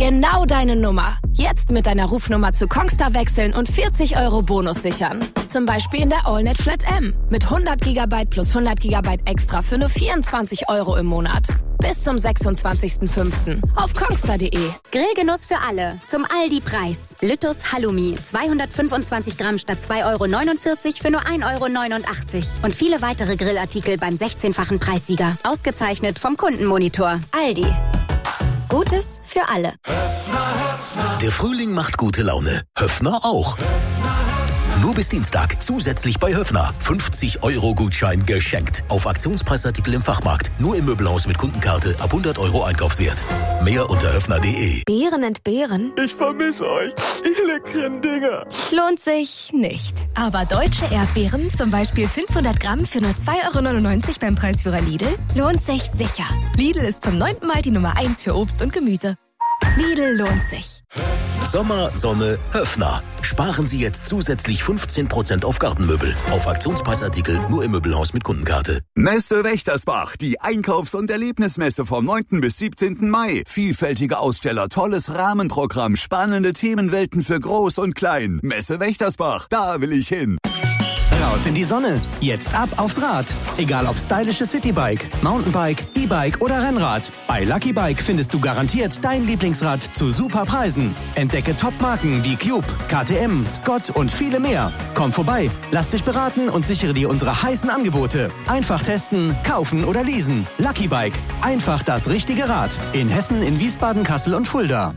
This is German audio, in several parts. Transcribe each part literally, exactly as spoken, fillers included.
Genau deine Nummer. Jetzt mit deiner Rufnummer zu Kongstar wechseln und vierzig Euro Bonus sichern. Zum Beispiel in der AllNet Flat M. Mit hundert Gigabyte plus hundert Gigabyte extra für nur vierundzwanzig Euro im Monat. Bis zum sechsundzwanzigsten fünften auf kongstar punkt de. Grillgenuss für alle. Zum Aldi-Preis. Lüttus Halloumi. zweihundertfünfundzwanzig Gramm statt zwei Euro neunundvierzig für nur ein Euro neunundachtzig. Und viele weitere Grillartikel beim sechzehnfachen Preissieger. Ausgezeichnet vom Kundenmonitor. Aldi. Gutes für alle. Höffner, Höffner. Der Frühling macht gute Laune. Höffner auch. Höffner, Höffner. Nur bis Dienstag zusätzlich bei Höffner. fünfzig Euro Gutschein geschenkt. Auf Aktionspreisartikel im Fachmarkt. Nur im Möbelhaus mit Kundenkarte ab hundert Euro Einkaufswert. Mehr unter höffner punkt de. Beeren entbehren? Ich vermisse euch. Ich leckeren Dinger. Lohnt sich nicht. Aber deutsche Erdbeeren, zum Beispiel fünfhundert Gramm für nur zwei Euro neunundneunzig beim Preisführer Lidl, lohnt sich sicher. Lidl ist zum neunten Mal die Nummer eins für Obst und Gemüse. Lidl lohnt sich. Sommer, Sonne, Höffner. Sparen Sie jetzt zusätzlich fünfzehn Prozent auf Gartenmöbel. Auf Aktionspreisartikel nur im Möbelhaus mit Kundenkarte. Messe Wächtersbach, die Einkaufs- und Erlebnismesse vom neunten bis siebzehnten Mai. Vielfältige Aussteller, tolles Rahmenprogramm, spannende Themenwelten für Groß und Klein. Messe Wächtersbach, da will ich hin. Raus in die Sonne. Jetzt ab aufs Rad. Egal ob stylische Citybike, Mountainbike, E-Bike oder Rennrad. Bei Lucky Bike findest du garantiert dein Lieblingsrad zu super Preisen. Entdecke Top-Marken wie Cube, K T M, Scott und viele mehr. Komm vorbei, lass dich beraten und sichere dir unsere heißen Angebote. Einfach testen, kaufen oder leasen. Lucky Bike. Einfach das richtige Rad. In Hessen, in Wiesbaden, Kassel und Fulda.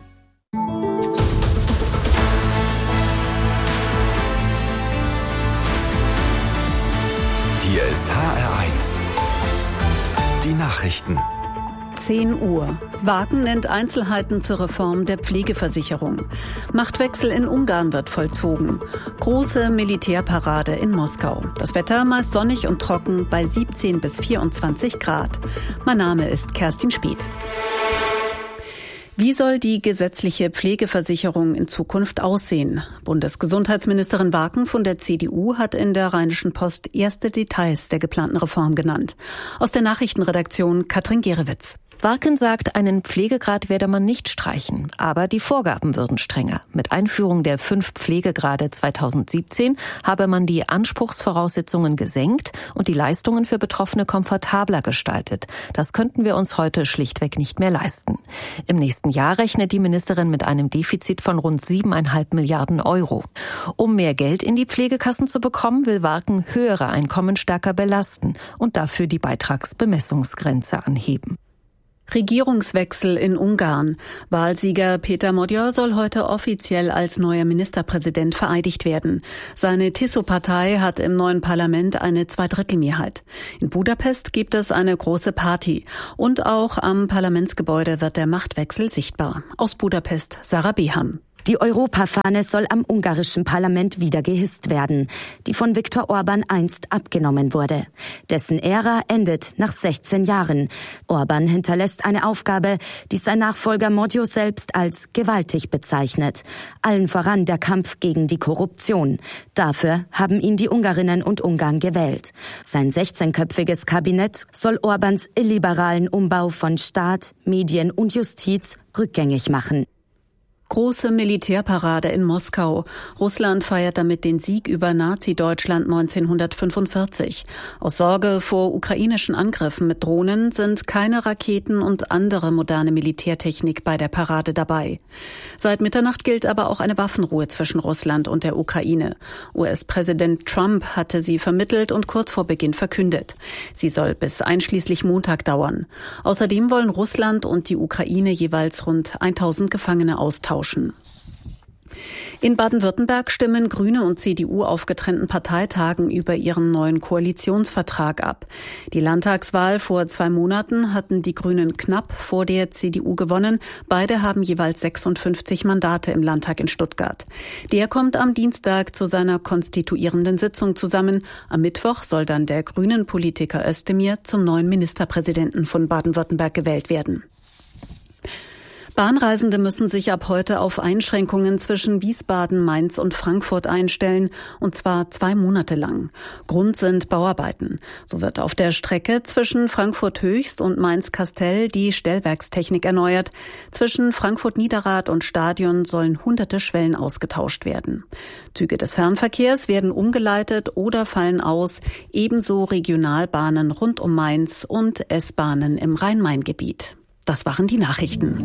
Hier ist H R eins. Die Nachrichten. zehn Uhr. Wagen nennt Einzelheiten zur Reform der Pflegeversicherung. Machtwechsel in Ungarn wird vollzogen. Große Militärparade in Moskau. Das Wetter meist sonnig und trocken bei siebzehn bis vierundzwanzig Grad. Mein Name ist Kerstin Speth. Wie soll die gesetzliche Pflegeversicherung in Zukunft aussehen? Bundesgesundheitsministerin Waken von der C D U hat in der Rheinischen Post erste Details der geplanten Reform genannt. Aus der Nachrichtenredaktion Katrin Gerewitz. Waken sagt, einen Pflegegrad werde man nicht streichen, aber die Vorgaben würden strenger. Mit Einführung der fünf Pflegegrade zweitausendsiebzehn habe man die Anspruchsvoraussetzungen gesenkt und die Leistungen für Betroffene komfortabler gestaltet. Das könnten wir uns heute schlichtweg nicht mehr leisten. Im nächsten Jahr rechnet die Ministerin mit einem Defizit von rund siebeneinhalb Milliarden Euro. Um mehr Geld in die Pflegekassen zu bekommen, will Waken höhere Einkommen stärker belasten und dafür die Beitragsbemessungsgrenze anheben. Regierungswechsel in Ungarn. Wahlsieger Peter Magyar soll heute offiziell als neuer Ministerpräsident vereidigt werden. Seine Tiso-Partei hat im neuen Parlament eine Zweidrittelmehrheit. In Budapest gibt es eine große Party. Und auch am Parlamentsgebäude wird der Machtwechsel sichtbar. Aus Budapest, Sarah Behan. Die Europafahne soll am ungarischen Parlament wieder gehisst werden, die von Viktor Orban einst abgenommen wurde. Dessen Ära endet nach sechzehn Jahren. Orban hinterlässt eine Aufgabe, die sein Nachfolger Magyar selbst als gewaltig bezeichnet. Allen voran der Kampf gegen die Korruption. Dafür haben ihn die Ungarinnen und Ungarn gewählt. Sein sechzehnköpfiges Kabinett soll Orbans illiberalen Umbau von Staat, Medien und Justiz rückgängig machen. Große Militärparade in Moskau. Russland feiert damit den Sieg über Nazi-Deutschland neunzehnhundertfünfundvierzig. Aus Sorge vor ukrainischen Angriffen mit Drohnen sind keine Raketen und andere moderne Militärtechnik bei der Parade dabei. Seit Mitternacht gilt aber auch eine Waffenruhe zwischen Russland und der Ukraine. U S-Präsident Trump hatte sie vermittelt und kurz vor Beginn verkündet. Sie soll bis einschließlich Montag dauern. Außerdem wollen Russland und die Ukraine jeweils rund tausend Gefangene austauschen. In Baden-Württemberg stimmen Grüne und C D U auf getrennten Parteitagen über ihren neuen Koalitionsvertrag ab. Die Landtagswahl vor zwei Monaten hatten die Grünen knapp vor der C D U gewonnen. Beide haben jeweils sechsundfünfzig Mandate im Landtag in Stuttgart. Der kommt am Dienstag zu seiner konstituierenden Sitzung zusammen. Am Mittwoch soll dann der Grünen-Politiker Özdemir zum neuen Ministerpräsidenten von Baden-Württemberg gewählt werden. Bahnreisende müssen sich ab heute auf Einschränkungen zwischen Wiesbaden, Mainz und Frankfurt einstellen, und zwar zwei Monate lang. Grund sind Bauarbeiten. So wird auf der Strecke zwischen Frankfurt Höchst und Mainz-Kastel die Stellwerkstechnik erneuert. Zwischen Frankfurt-Niederrad und Stadion sollen hunderte Schwellen ausgetauscht werden. Züge des Fernverkehrs werden umgeleitet oder fallen aus, ebenso Regionalbahnen rund um Mainz und S-Bahnen im Rhein-Main-Gebiet. Das waren die Nachrichten.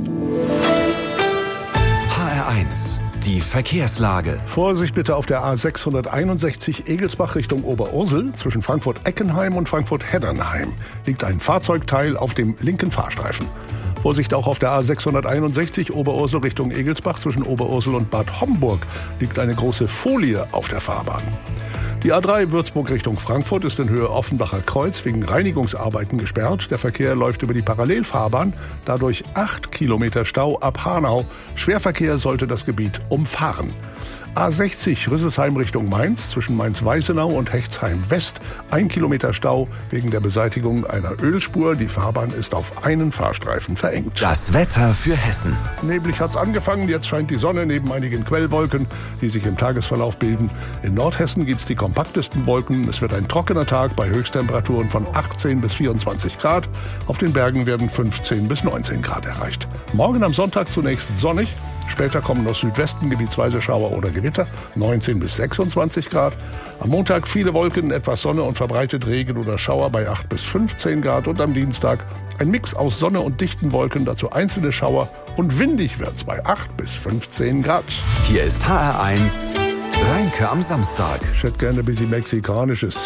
H R eins, die Verkehrslage. Vorsicht bitte auf der A sechshunderteinundsechzig Egelsbach Richtung Oberursel. Zwischen Frankfurt-Eckenheim und Frankfurt-Heddernheim liegt ein Fahrzeugteil auf dem linken Fahrstreifen. Vorsicht auch auf der A sechshunderteinundsechzig Oberursel Richtung Egelsbach. Zwischen Oberursel und Bad Homburg liegt eine große Folie auf der Fahrbahn. Die A drei Würzburg Richtung Frankfurt ist in Höhe Offenbacher Kreuz wegen Reinigungsarbeiten gesperrt. Der Verkehr läuft über die Parallelfahrbahn, dadurch acht Kilometer Stau ab Hanau. Schwerverkehr sollte das Gebiet umfahren. A sechzig Rüsselsheim Richtung Mainz, zwischen Mainz-Weißenau und Hechtsheim West, ein Kilometer Stau wegen der Beseitigung einer Ölspur. Die Fahrbahn ist auf einen Fahrstreifen verengt. Das Wetter für Hessen. Neblig hat's angefangen, jetzt scheint die Sonne neben einigen Quellwolken, die sich im Tagesverlauf bilden. In Nordhessen gibt's die kompaktesten Wolken. Es wird ein trockener Tag bei Höchsttemperaturen von achtzehn bis vierundzwanzig Grad. Auf den Bergen werden fünfzehn bis neunzehn Grad erreicht. Morgen am Sonntag zunächst sonnig. Später kommen aus Südwesten gebietsweise Schauer oder Gewitter, neunzehn bis sechsundzwanzig Grad. Am Montag viele Wolken, etwas Sonne und verbreitet Regen oder Schauer bei acht bis fünfzehn Grad. Und am Dienstag ein Mix aus Sonne und dichten Wolken, dazu einzelne Schauer. Und windig wird's bei acht bis fünfzehn Grad. Hier ist H R eins, Reinke am Samstag. Ich hätte gerne ein bisschen Mexikanisches.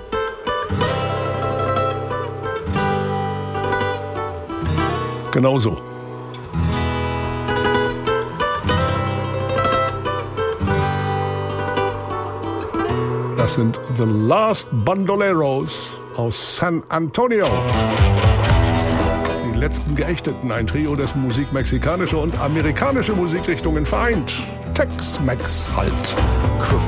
Genau so. Das sind The Last Bandoleros aus San Antonio. Die letzten Geächteten, ein Trio, dessen Musik mexikanische und amerikanische Musikrichtungen vereint. Tex-Mex halt.